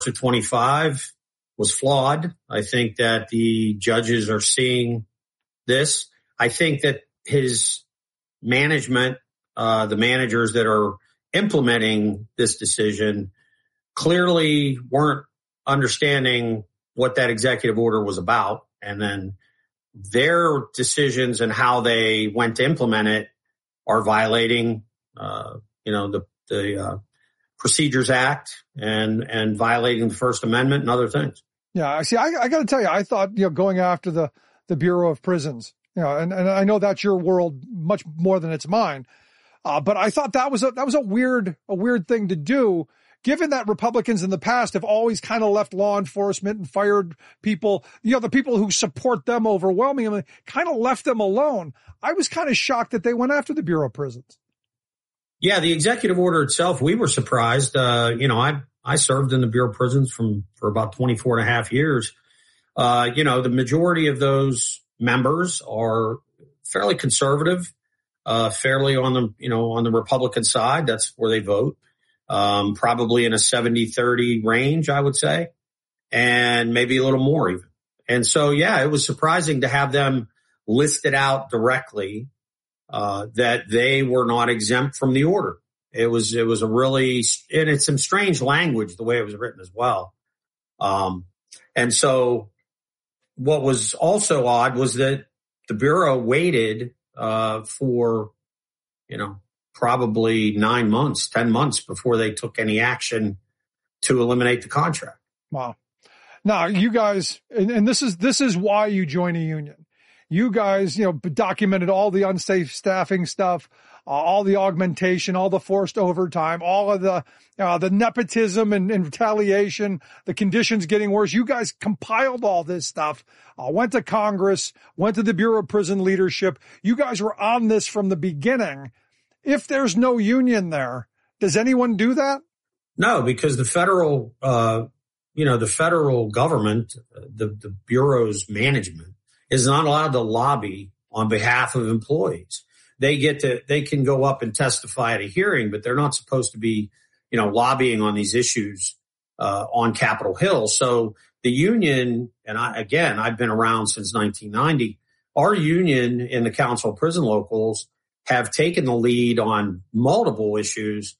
of 25 was flawed. I think that the judges are seeing this. I think that his management, the managers that are implementing this decision, clearly weren't understanding what that executive order was about. And then their decisions and how they went to implement it are violating, the Procedures Act and violating the First Amendment and other things. Yeah, see, I got to tell you, I thought, going after the Bureau of Prisons, and I know that's your world much more than it's mine. But I thought that was a weird thing to do, given that Republicans in the past have always kind of left law enforcement and fired people, the people who support them overwhelmingly, kind of left them alone. I was kind of shocked that they went after the Bureau of Prisons. Yeah, the executive order itself, we were surprised. I served in the Bureau of Prisons for about 24 and a half years. The majority of those members are fairly conservative, fairly on the Republican side. That's where they vote. Probably in a 70-30 range, I would say, and maybe a little more even. And so, yeah, it was surprising to have them listed out directly, that they were not exempt from the order. It was and it's some strange language, the way it was written as well. And so what was also odd was that the Bureau waited, for, probably 9 months, 10 months before they took any action to eliminate the contract. Wow. Now you guys, and this is why you join a union. You guys, documented all the unsafe staffing stuff, all the augmentation, all the forced overtime, all of the nepotism and retaliation, the conditions getting worse. You guys compiled all this stuff, went to Congress, went to the Bureau of Prison leadership. You guys were on this from the beginning. If there's no union there, does anyone do that? No, because the federal government, the Bureau's management is not allowed to lobby on behalf of employees. They can go up and testify at a hearing, but they're not supposed to be, lobbying on these issues, on Capitol Hill. So the union, and I've been around since 1990. Our union in the Council of Prison Locals have taken the lead on multiple issues.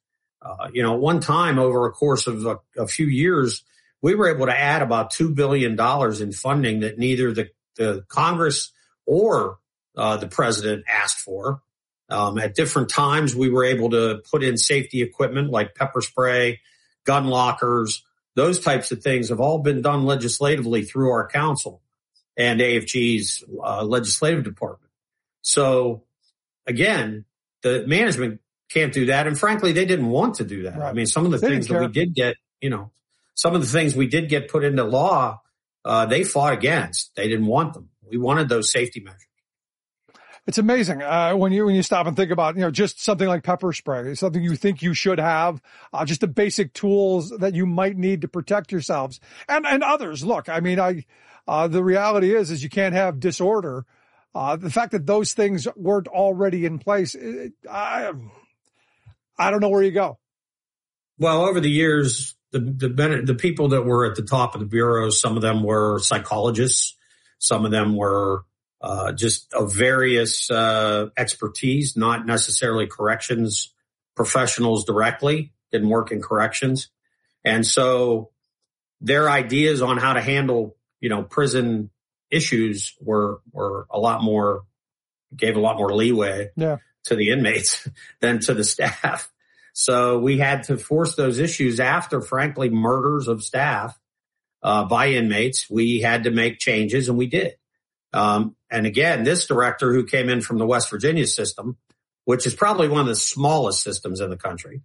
One time over a course of a few years, we were able to add about $2 billion in funding that neither the Congress or the president asked for. At different times, we were able to put in safety equipment like pepper spray, gun lockers. Those types of things have all been done legislatively through our council and AFG's legislative department. So, again, the management can't do that. And frankly, they didn't want to do that. Right. I mean, some of the things that we did get, some of the things we did get put into law, they fought against. They didn't want them. We wanted those safety measures. It's amazing when you stop and think about, just something like pepper spray, something you think you should have, just the basic tools that you might need to protect yourselves and others. Look, I mean, the reality is you can't have disorder. The fact that those things weren't already in place, I don't know where you go. Well, over the years, the people that were at the top of the Bureau, some of them were psychologists, some of them were just of various expertise, not necessarily corrections professionals directly, didn't work in corrections. And so their ideas on how to handle, prison issues were a lot more, gave a lot more leeway to the inmates than to the staff. So we had to force those issues after, frankly, murders of staff by inmates. We had to make changes, and we did. And again, this director who came in from the West Virginia system, which is probably one of the smallest systems in the country,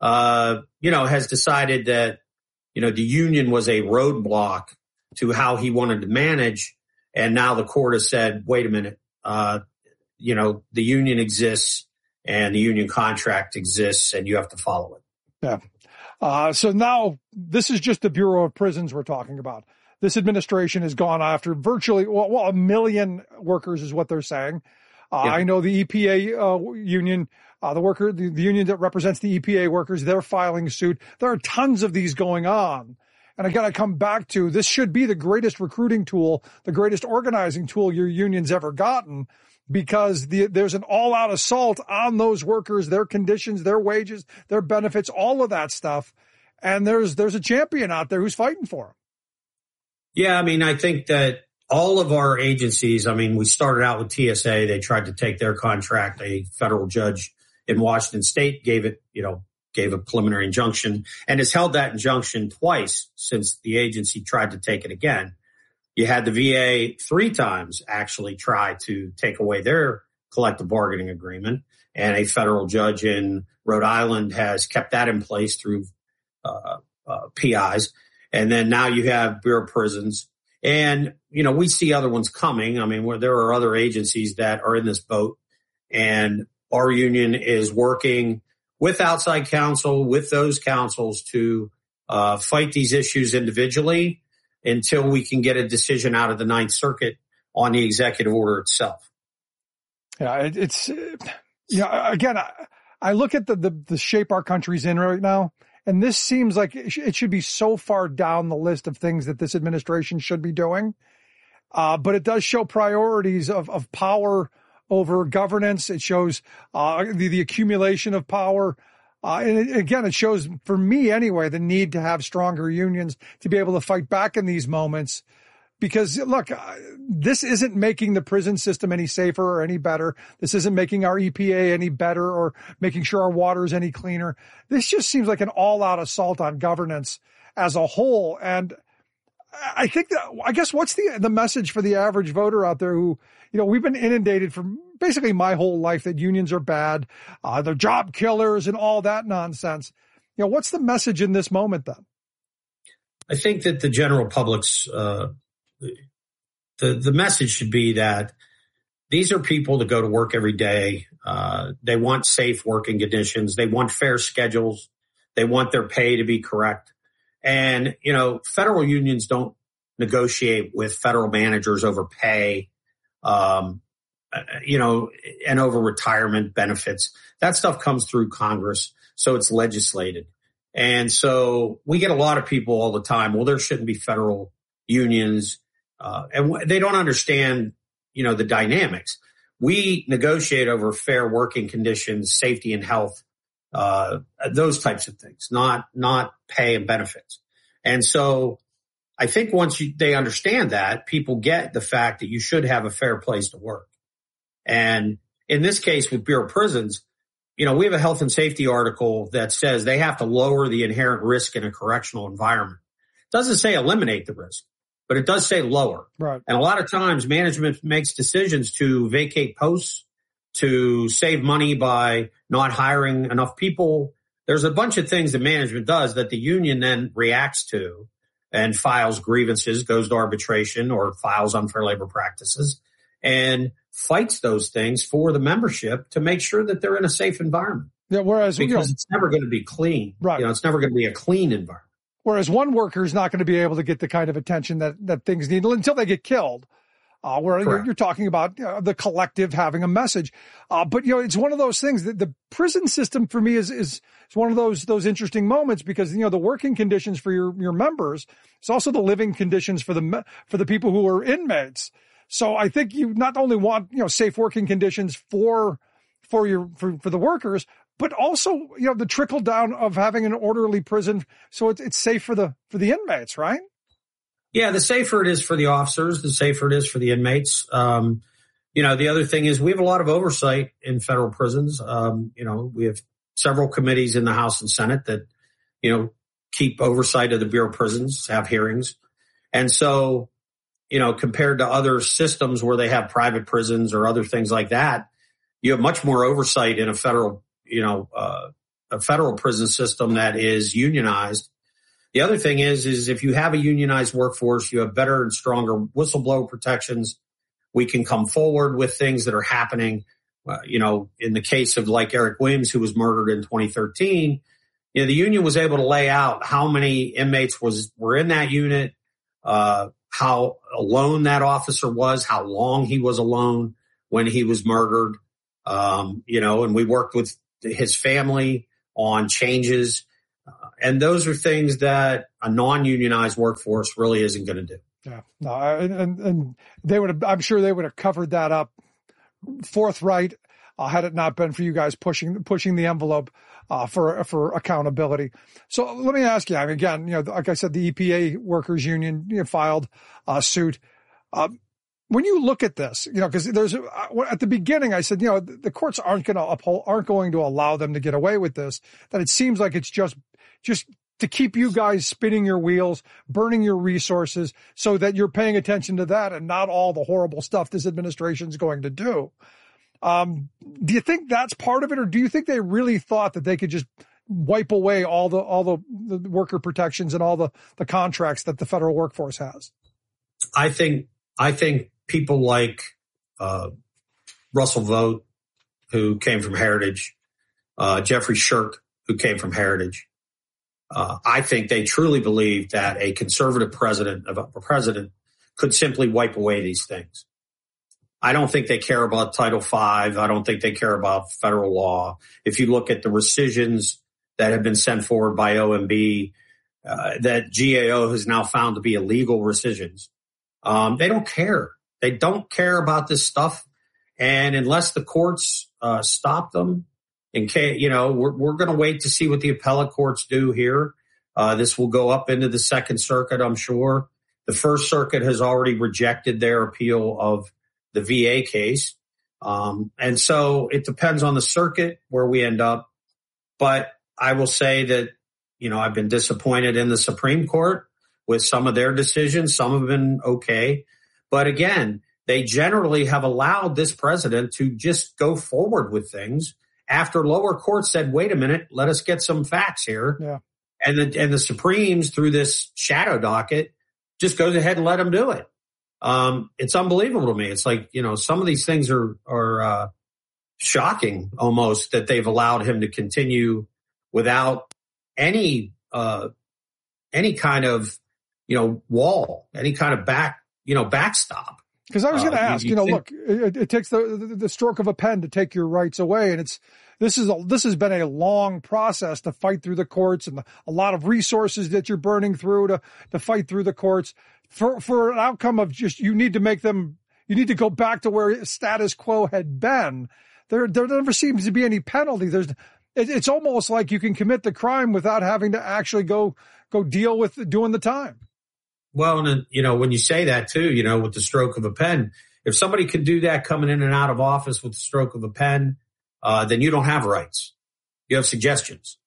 has decided that, the union was a roadblock to how he wanted to manage. And now the court has said, wait a minute, the union exists and the union contract exists and you have to follow it. Yeah. So now this is just the Bureau of Prisons we're talking about. This administration has gone after virtually, 1 million workers is what they're saying. I know the EPA union, the union that represents the EPA workers, they're filing suit. There are tons of these going on. And again, I come back to this should be the greatest recruiting tool, the greatest organizing tool your union's ever gotten, because there's an all-out assault on those workers, their conditions, their wages, their benefits, all of that stuff. And there's a champion out there who's fighting for them. Yeah, I mean, I think that all of our agencies, I mean, we started out with TSA. They tried to take their contract. A federal judge in Washington State gave a preliminary injunction and has held that injunction twice since the agency tried to take it again. You had the VA 3 times actually try to take away their collective bargaining agreement, and a federal judge in Rhode Island has kept that in place through PIs. And then now you have Bureau of Prisons. And, we see other ones coming. I mean, where there are other agencies that are in this boat, and our union is working with outside counsel, with those counsels to fight these issues individually until we can get a decision out of the Ninth Circuit on the executive order itself. Yeah, it's, again, I look at the shape our country's in right now, and this seems like it should be so far down the list of things that this administration should be doing. But it does show priorities of power over governance. It shows the accumulation of power. And again, it shows, for me anyway, the need to have stronger unions to be able to fight back in these moments. Because, look, this isn't making the prison system any safer or any better. This isn't making our EPA any better or making sure our water is any cleaner. This just seems like an all-out assault on governance as a whole. And I think I guess what's the message for the average voter out there who, we've been inundated for basically my whole life that unions are bad, they're job killers and all that nonsense. What's the message in this moment then? I think that the general public's, the message should be that these are people that go to work every day. They want safe working conditions. They want fair schedules. They want their pay to be correct. And, federal unions don't negotiate with federal managers over pay, and over retirement benefits. That stuff comes through Congress, so it's legislated. And so we get a lot of people all the time, well, there shouldn't be federal unions, and they don't understand, the dynamics. We negotiate over fair working conditions, safety and health, those types of things, not pay and benefits. And so I think once they understand that, people get the fact that you should have a fair place to work. And in this case with Bureau of Prisons, we have a health and safety article that says they have to lower the inherent risk in a correctional environment. It doesn't say eliminate the risk, but it does say lower. Right. And a lot of times management makes decisions to vacate posts, to save money by not hiring enough people. There's a bunch of things that management does that the union then reacts to and files grievances, goes to arbitration, or files unfair labor practices and fights those things for the membership to make sure that they're in a safe environment. Yeah, whereas because it's never going to be clean. Right. It's never going to be a clean environment. Whereas one worker is not going to be able to get the kind of attention that things need until they get killed. Where you're talking about the collective having a message. But it's one of those things that the prison system for me is one of those interesting moments because, the working conditions for your members, it's also the living conditions for the people who are inmates. So I think you not only want, safe working conditions for the workers, but also, the trickle down of having an orderly prison. So it's safe for the inmates, right? Yeah, the safer it is for the officers, the safer it is for the inmates. The other thing is we have a lot of oversight in federal prisons. We have several committees in the House and Senate that, keep oversight of the Bureau of Prisons, have hearings. And so, compared to other systems where they have private prisons or other things like that, you have much more oversight in a federal prison system that is unionized. The other thing is if you have a unionized workforce, you have better and stronger whistleblower protections. We can come forward with things that are happening. In the case of like Eric Williams, who was murdered in 2013, the union was able to lay out how many inmates were in that unit, how alone that officer was, how long he was alone when he was murdered. And we worked with his family on changes. And those are things that a non-unionized workforce really isn't going to do. Yeah, no, and they would have, I'm sure they would have covered that up forthright had it not been for you guys pushing the envelope for accountability. So let me ask you, I mean, again, like I said, the EPA workers union filed a suit. When you look at this, because at the beginning I said, the courts aren't going to allow them to get away with this. That it seems like it's just to keep you guys spinning your wheels, burning your resources, so that you're paying attention to that and not all the horrible stuff this administration is going to do. Do you think that's part of it, or do you think they really thought that they could just wipe away all the worker protections and all the contracts that the federal workforce has? I think people like Russell Vought, who came from Heritage, Jeffrey Shirk, who came from Heritage, I think they truly believe that a conservative president could simply wipe away these things. I don't think they care about Title V. I don't think they care about federal law. If you look at the rescissions that have been sent forward by OMB, that GAO has now found to be illegal rescissions, they don't care. They don't care about this stuff. And unless the courts stop them, we're going to wait to see what the appellate courts do here. This will go up into the Second Circuit, I'm sure. The First Circuit has already rejected their appeal of the VA case. And so it depends on the circuit where we end up. But I will say that, I've been disappointed in the Supreme Court with some of their decisions. Some have been okay. But again, they generally have allowed this president to just go forward with things after lower courts said, wait a minute, let us get some facts here. Yeah. And the Supremes, through this shadow docket, just goes ahead and let them do it. It's unbelievable to me. It's like, some of these things are shocking almost, that they've allowed him to continue without any kind of, wall, any kind of backstop. Because I was going to ask, look, it takes the stroke of a pen to take your rights away. And this has been a long process to fight through the courts, and a lot of resources that you're burning through to fight through the courts for an outcome of just, you need to go back to where status quo had been. There never seems to be any penalty. It's almost like you can commit the crime without having to actually go deal with doing the time. Well, and when you say that too, with the stroke of a pen, if somebody can do that coming in and out of office with the stroke of a pen, then you don't have rights. You have suggestions.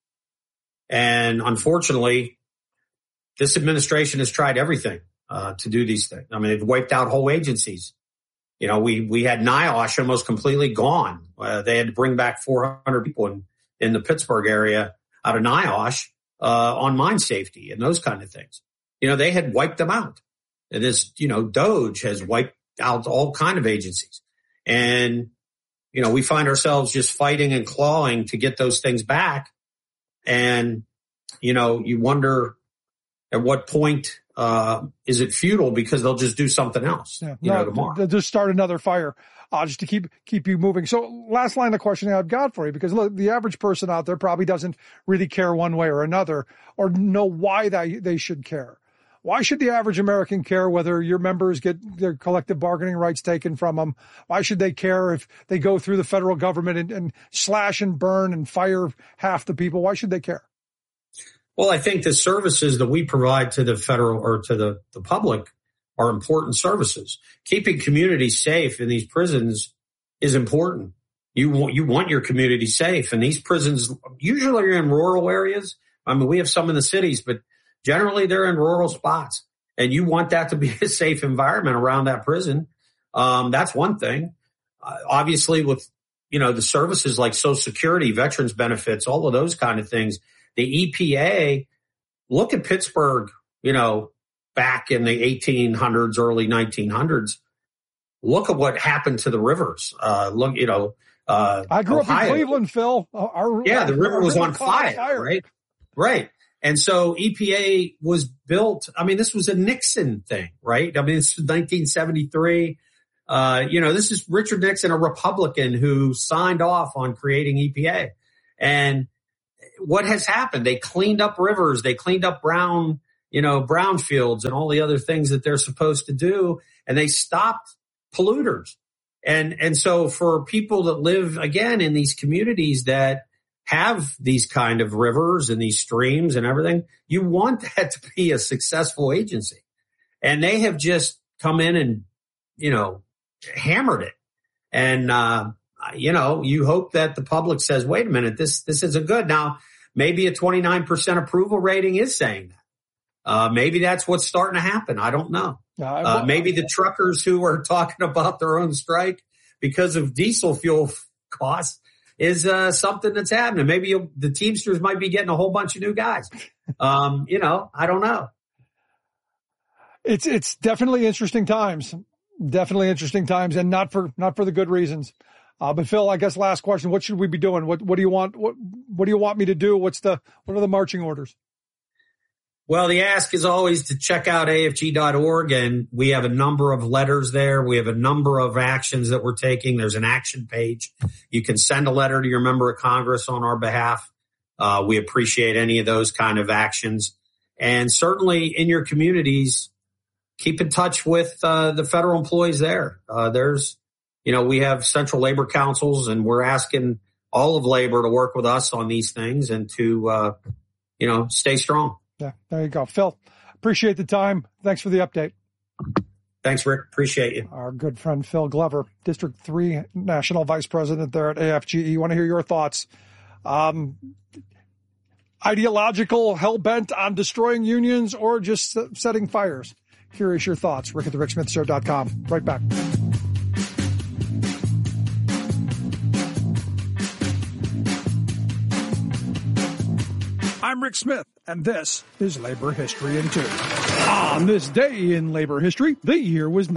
And unfortunately, this administration has tried everything to do these things. I mean, they've wiped out whole agencies. We had NIOSH almost completely gone. They had to bring back 400 people in the Pittsburgh area out of NIOSH on mine safety and those kind of things. They had wiped them out. And this, DOJ has wiped out all kind of agencies. And, we find ourselves just fighting and clawing to get those things back. And, you wonder at what point is it futile, because they'll just do something else, tomorrow. They'll just start another fire. Just to keep you moving. So last line of questioning I've got for you, because look, the average person out there probably doesn't really care one way or another, or know why they should care. Why should the average American care whether your members get their collective bargaining rights taken from them? Why should they care if they go through the federal government and slash and burn and fire half the people? Why should they care? Well, I think the services that we provide to the federal or to the public are important services. Keeping communities safe in these prisons is important. You want your community safe, and these prisons usually are in rural areas. I mean, we have some in the cities, but generally they're in rural spots, and you want that to be a safe environment around that prison. That's one thing. Obviously, with the services like Social Security, veterans benefits, all of those kind of things. The EPA, look at Pittsburgh, back in the 1800s, early 1900s. Look at what happened to the rivers. I grew up in Cleveland, Phil. The river was on fire, right? Right. And so EPA was built. I mean, this was a Nixon thing, right? I mean, this was 1973. This is Richard Nixon, a Republican, who signed off on creating EPA. And what has happened? They cleaned up rivers. They cleaned up brownfields and all the other things that they're supposed to do. And they stopped polluters. And so for people that live, again, in these communities that have these kind of rivers and these streams and everything, you want that to be a successful agency. And they have just come in and, hammered it. And, you hope that the public says, wait a minute, this isn't good. Now, maybe a 29% approval rating is saying that. Maybe that's what's starting to happen. I don't know. Maybe the truckers who are talking about their own strike because of diesel fuel costs is something that's happening. Maybe the Teamsters might be getting a whole bunch of new guys. I don't know. It's definitely interesting times. Definitely interesting times, and not for the good reasons. But Phil, I guess last question: what should we be doing? What do you want? What do you want me to do? What are the marching orders? Well, the ask is always to check out AFG.org, and we have a number of letters there. We have a number of actions that we're taking. There's an action page. You can send a letter to your member of Congress on our behalf. We appreciate any of those kind of actions. And certainly in your communities, keep in touch with the federal employees there. We have central labor councils, and we're asking all of labor to work with us on these things and to, stay strong. Yeah, there you go. Phil, appreciate the time. Thanks for the update. Thanks, Rick. Appreciate you. Our good friend Phil Glover, District 3 National Vice President there at AFGE. Want to hear your thoughts. Ideological, hell-bent on destroying unions or just setting fires? Curious your thoughts. Rick at the RickSmithShow.com. Right back. I'm Rick Smith, and this is Labor History in 2. On this day in labor history, the year was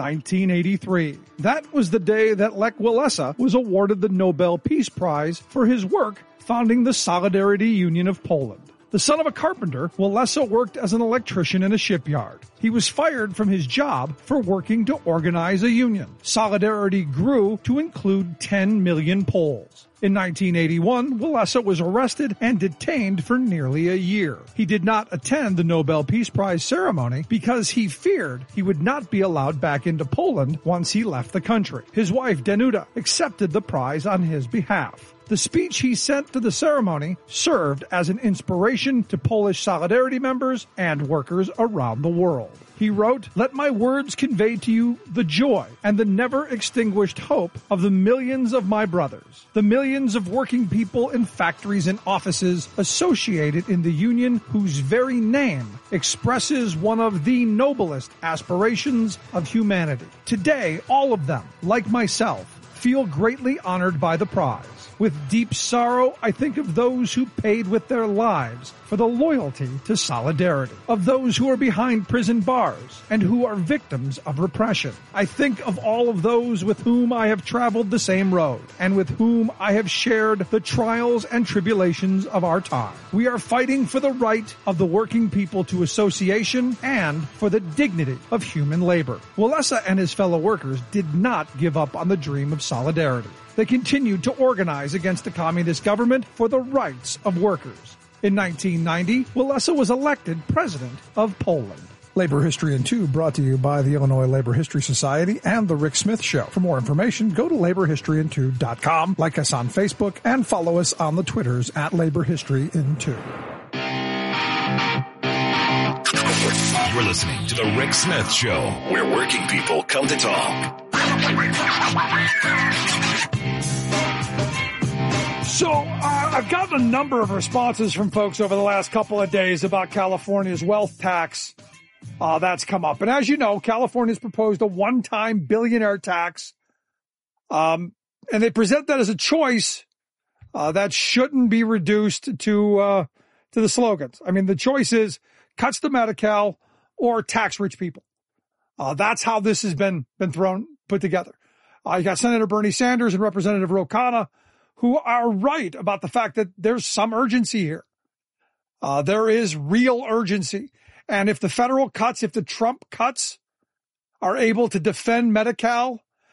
1983. That was the day that Lech Walesa was awarded the Nobel Peace Prize for his work founding the Solidarity Union of Poland. The son of a carpenter, Walesa worked as an electrician in a shipyard. He was fired from his job for working to organize a union. Solidarity grew to include 10 million Poles. In 1981, Walesa was arrested and detained for nearly a year. He did not attend the Nobel Peace Prize ceremony because he feared he would not be allowed back into Poland once he left the country. His wife, Danuta, accepted the prize on his behalf. The speech he sent to the ceremony served as an inspiration to Polish Solidarity members and workers around the world. He wrote, "Let my words convey to you the joy and the never extinguished hope of the millions of my brothers, the millions of working people in factories and offices associated in the union whose very name expresses one of the noblest aspirations of humanity. Today, all of them, like myself, feel greatly honored by the prize. With deep sorrow, I think of those who paid with their lives for the loyalty to solidarity, of those who are behind prison bars and who are victims of repression. I think of all of those with whom I have traveled the same road and with whom I have shared the trials and tribulations of our time. We are fighting for the right of the working people to association and for the dignity of human labor." Walesa and his fellow workers did not give up on the dream of solidarity. They continued to organize against the communist government for the rights of workers. In 1990, Walesa was elected president of Poland. Labor History in 2 brought to you by the Illinois Labor History Society and The Rick Smith Show. For more information, go to laborhistoryin2.com, like us on Facebook, and follow us on the Twitters at Labor History in 2. You're listening to The Rick Smith Show, where working people come to talk. So I've gotten a number of responses from folks over the last couple of days about California's wealth tax that's come up. And as you know, California's proposed a one-time billionaire tax, and they present that as a choice that shouldn't be reduced to the slogans. I mean, the choice is cuts to Medi-Cal or tax rich people. That's how this has been put together. You got Senator Bernie Sanders and Representative Ro Khanna, who are right about the fact that there's some urgency here. There is real urgency. And if the federal cuts, if the Trump cuts are able to defend Medi-Cal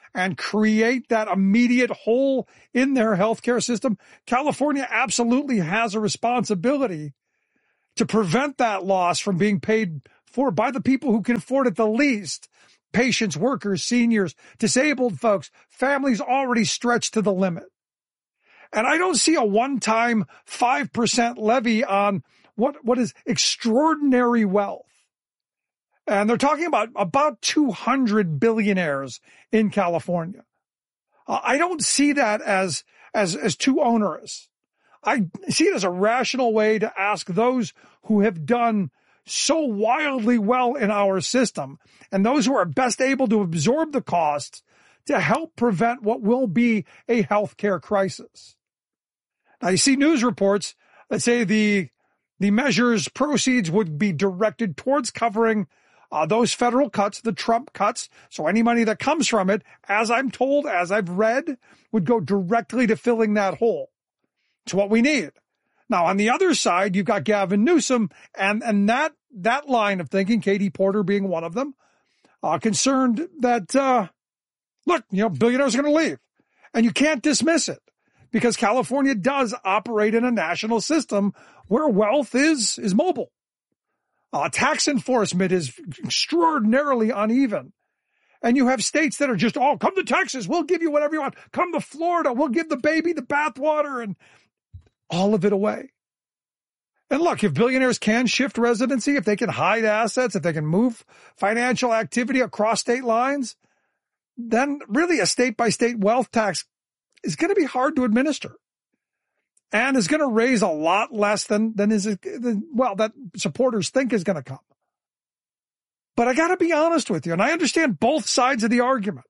and create that immediate hole in their healthcare system, California absolutely has a responsibility to prevent that loss from being paid for by the people who can afford it the least. Patients, workers, seniors, disabled folks, families already stretched to the limit. And I don't see a one-time 5% levy on what is extraordinary wealth. And they're talking about 200 billionaires in California. I don't see that as too onerous. I see it as a rational way to ask those who have done so wildly well in our system and those who are best able to absorb the costs to help prevent what will be a healthcare crisis. Now, you see news reports that say the measure's proceeds would be directed towards covering those federal cuts, the Trump cuts. So any money that comes from it, as I'm told, as I've read, would go directly to filling that hole. It's what we need. Now, on the other side, you've got Gavin Newsom and that line of thinking, Katie Porter being one of them, concerned that, look, billionaires are going to leave. And you can't dismiss it because California does operate in a national system where wealth is mobile. Tax enforcement is extraordinarily uneven. And you have states that are just, come to Texas, we'll give you whatever you want. Come to Florida, we'll give the baby the bathwater and all of it away. And look, if billionaires can shift residency, if they can hide assets, if they can move financial activity across state lines, then really a state-by-state wealth tax is going to be hard to administer and is going to raise a lot less than that supporters think is going to come. But I got to be honest with you, and I understand both sides of the argument.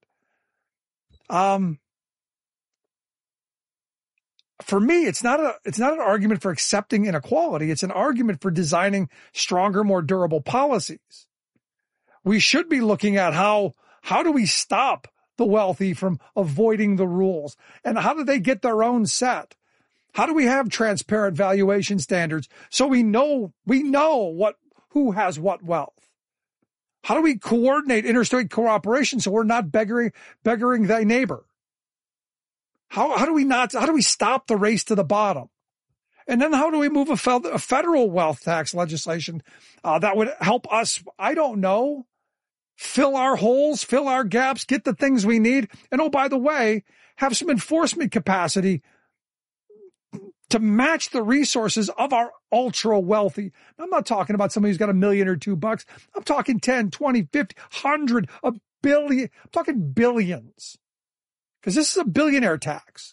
For me, it's not an argument for accepting inequality. It's an argument for designing stronger, more durable policies. We should be looking at how do we stop the wealthy from avoiding the rules? And how do they get their own set? How do we have transparent valuation standards so we know who has what wealth? How do we coordinate interstate cooperation so we're not beggaring thy neighbor? How do we stop the race to the bottom? And then how do we move a federal wealth tax legislation that would help us, I don't know, fill our holes, fill our gaps, get the things we need, and oh, by the way, have some enforcement capacity to match the resources of our ultra wealthy. I'm not talking about somebody who's got $1 million or $2 million. I'm talking 10, 20, 50, 100, a billion. I'm talking billions. Because this is a billionaire tax.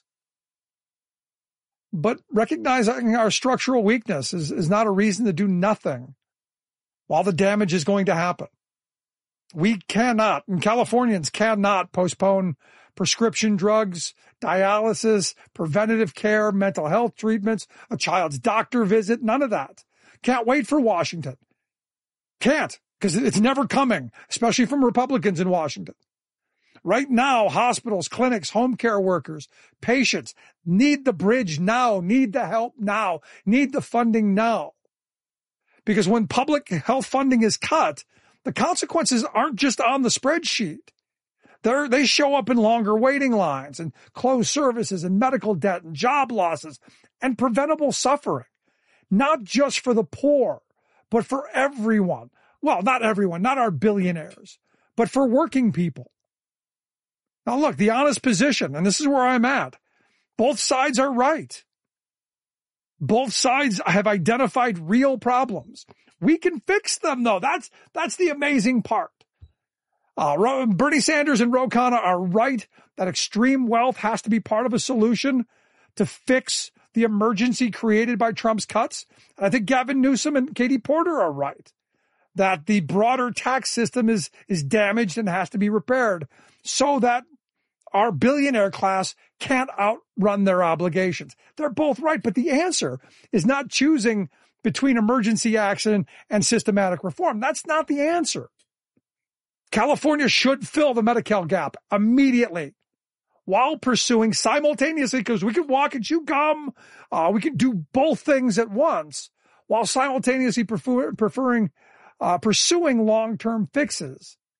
But recognizing our structural weakness is not a reason to do nothing while the damage is going to happen. We cannot, and Californians cannot postpone prescription drugs, dialysis, preventative care, mental health treatments, a child's doctor visit, none of that. Can't wait for Washington. Can't, because it's never coming, especially from Republicans in Washington. Right now, hospitals, clinics, home care workers, patients need the bridge now, need the help now, need the funding now. Because when public health funding is cut, the consequences aren't just on the spreadsheet. They show up in longer waiting lines and closed services and medical debt and job losses and preventable suffering, not just for the poor, but for everyone. Well, not everyone, not our billionaires, but for working people. Now, look, the honest position, and this is where I'm at, both sides are right. Both sides have identified real problems. We can fix them, though. That's the amazing part. Bernie Sanders and Ro Khanna are right that extreme wealth has to be part of a solution to fix the emergency created by Trump's cuts. And I think Gavin Newsom and Katie Porter are right that the broader tax system is damaged and has to be repaired so that our billionaire class can't outrun their obligations. They're both right, but the answer is not choosing between emergency action and systematic reform. That's not the answer. California should fill the Medi-Cal gap immediately while pursuing simultaneously, because we can walk and chew gum. We can do both things at once while simultaneously pursuing long-term fixes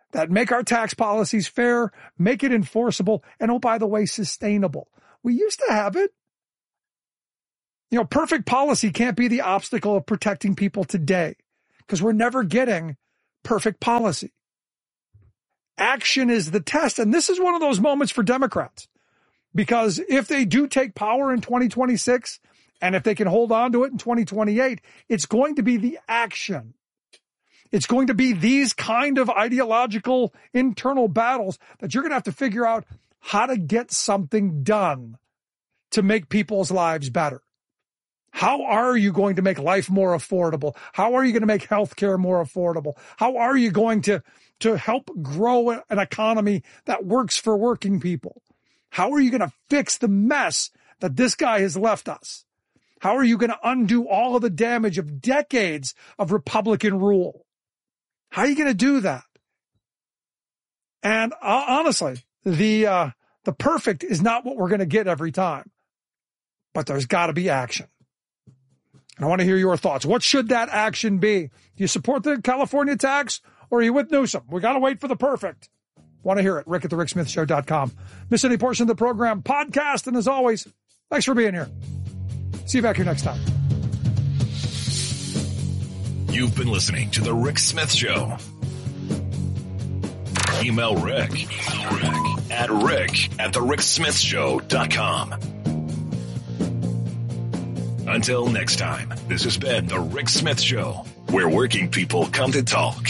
that make our tax policies fair, make it enforceable, and, oh, by the way, sustainable. We used to have it. Perfect policy can't be the obstacle of protecting people today because we're never getting perfect policy. Action is the test. And this is one of those moments for Democrats, because if they do take power in 2026 and if they can hold on to it in 2028, it's going to be the action. It's going to be these kind of ideological internal battles that you're going to have to figure out how to get something done to make people's lives better. How are you going to make life more affordable? How are you going to make healthcare more affordable? How are you going to help grow an economy that works for working people? How are you going to fix the mess that this guy has left us? How are you going to undo all of the damage of decades of Republican rule? How are you going to do that? And honestly, the perfect is not what we're going to get every time, but there's got to be action. And I want to hear your thoughts. What should that action be? Do you support the California tax, or are you with Newsom? We got to wait for the perfect. Want to hear it? Rick at thericksmithshow.com. Miss any portion of the program, podcast. And as always, thanks for being here. See you back here next time. You've been listening to The Rick Smith Show. Email Rick at rick@thericksmithshow.com. Until next time, this has been The Rick Smith Show, where working people come to talk.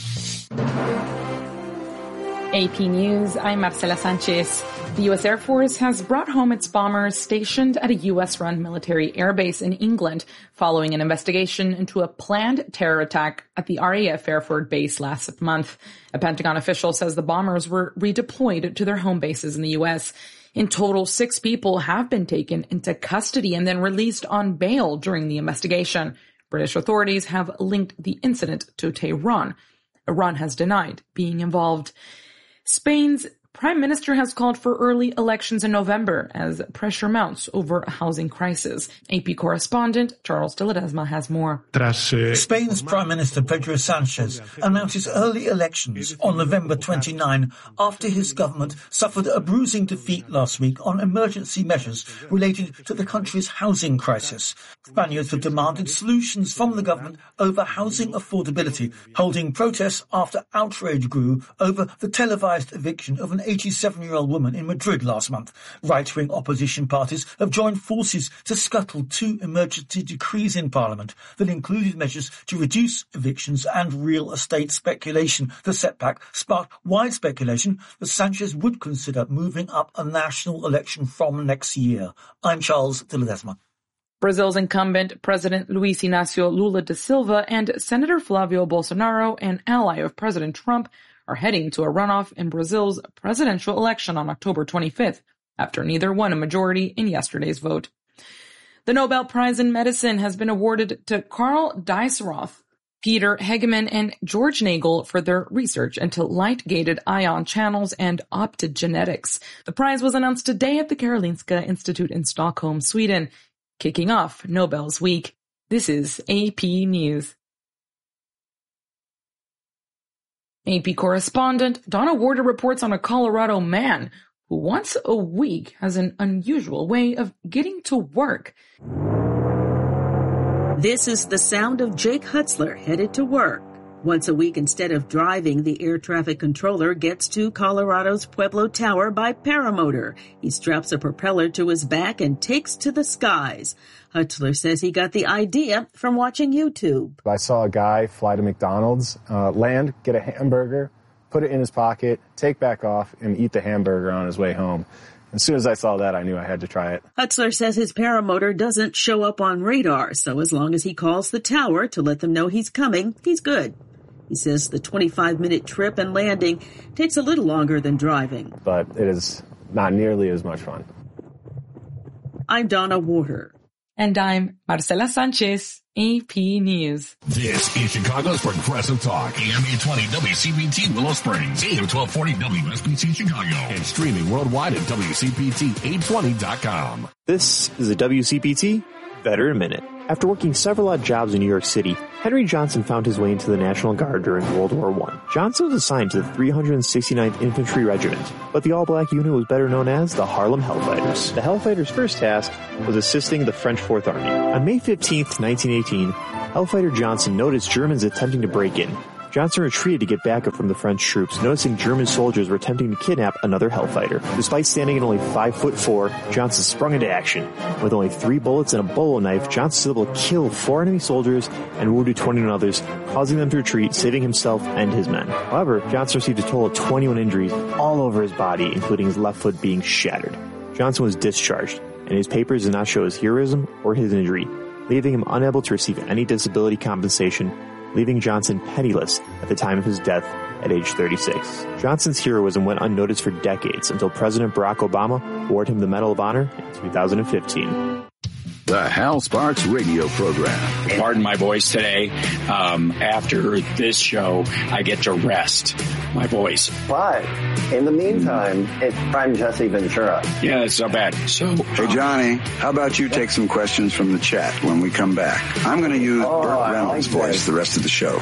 AP News, I'm Marcela Sanchez. The U.S. Air Force has brought home its bombers stationed at a U.S.-run military airbase in England following an investigation into a planned terror attack at the RAF Fairford base last month. A Pentagon official says the bombers were redeployed to their home bases in the U.S. In total, 6 people have been taken into custody and then released on bail during the investigation. British authorities have linked the incident to Tehran. Iran has denied being involved. Spain's Prime Minister has called for early elections in November as pressure mounts over a housing crisis. AP correspondent Charles de Ledesma has more. Spain's Prime Minister Pedro Sanchez announces early elections on November 29 after his government suffered a bruising defeat last week on emergency measures related to the country's housing crisis. Spaniards have demanded solutions from the government over housing affordability, holding protests after outrage grew over the televised eviction of an 87-year-old woman in Madrid last month. Right-wing opposition parties have joined forces to scuttle 2 emergency decrees in Parliament that included measures to reduce evictions and real estate speculation. The setback sparked wide speculation that Sanchez would consider moving up a national election from next year. I'm Charles de Ledesma. Brazil's incumbent President Luiz Inácio Lula da Silva and Senator Flávio Bolsonaro, an ally of President Trump, are heading to a runoff in Brazil's presidential election on October 25th, after neither won a majority in yesterday's vote. The Nobel Prize in Medicine has been awarded to Carl Diesroth, Peter Hegeman, and George Nagel for their research into light-gated ion channels and optogenetics. The prize was announced today at the Karolinska Institute in Stockholm, Sweden, kicking off Nobel's Week. This is AP News. AP correspondent Donna Warder reports on a Colorado man who once a week has an unusual way of getting to work. This is the sound of Jake Hutzler headed to work. Once a week, instead of driving, the air traffic controller gets to Colorado's Pueblo Tower by paramotor. He straps a propeller to his back and takes to the skies. Hutzler says he got the idea from watching YouTube. I saw a guy fly to McDonald's, land, get a hamburger, put it in his pocket, take back off, and eat the hamburger on his way home. As soon as I saw that, I knew I had to try it. Hutzler says his paramotor doesn't show up on radar, so as long as he calls the tower to let them know he's coming, he's good. He says the 25-minute trip and landing takes a little longer than driving. But it is not nearly as much fun. I'm Donna Warder. And I'm Marcela Sanchez, AP News. This is Chicago's Progressive Talk, AM 820 WCPT Willow Springs, AM 1240 WSBT Chicago, and streaming worldwide at WCPT820.com. This is a WCPT Better in Minute. After working several odd jobs in New York City, Henry Johnson found his way into the National Guard during World War I. Johnson was assigned to the 369th Infantry Regiment, but the all-black unit was better known as the Harlem Hellfighters. The Hellfighters' first task was assisting the French Fourth Army. On May 15, 1918, Hellfighter Johnson noticed Germans attempting to break in. Johnson retreated to get backup from the French troops, noticing German soldiers were attempting to kidnap another Hellfighter. Despite standing at only 5'4", Johnson sprung into action. With only 3 bullets and a bolo knife, Johnson was able to kill 4 enemy soldiers and wounded 21 others, causing them to retreat, saving himself and his men. However, Johnson received a total of 21 injuries all over his body, including his left foot being shattered. Johnson was discharged, and his papers did not show his heroism or his injury, leaving him unable to receive any disability compensation, leaving Johnson penniless at the time of his death at age 36. Johnson's heroism went unnoticed for decades until President Barack Obama awarded him the Medal of Honor in 2015. The Hal Sparks radio program. Pardon my voice today. After this show, I get to rest my voice. But in the meantime, it's Prime Jesse Ventura. Yeah, it's so bad. So, hey, Johnny, how about you take some questions from the chat when we come back? I'm going to use Burt Reynolds' voice the rest of the show.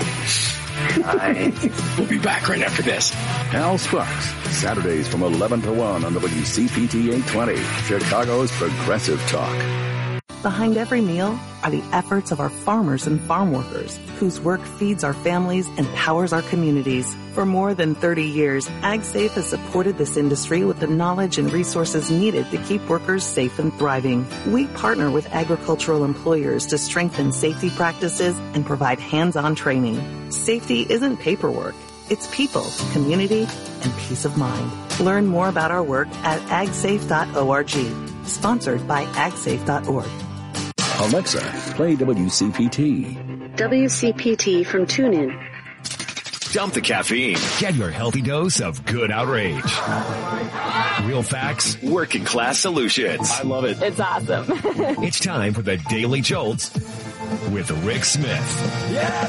We'll be back right after this. Hal Sparks, Saturdays from 11 to 1 on WCPT 820, Chicago's Progressive Talk. Behind every meal are the efforts of our farmers and farm workers, whose work feeds our families and powers our communities. For more than 30 years, AgSafe has supported this industry with the knowledge and resources needed to keep workers safe and thriving. We partner with agricultural employers to strengthen safety practices and provide hands-on training. Safety isn't paperwork. It's people, community, and peace of mind. Learn more about our work at agsafe.org. Sponsored by agsafe.org. Alexa, play WCPT. WCPT from TuneIn. Dump the caffeine. Get your healthy dose of good outrage. Real facts, working class solutions. I love it. It's awesome. It's time for the Daily Jolts with Rick Smith. Yeah!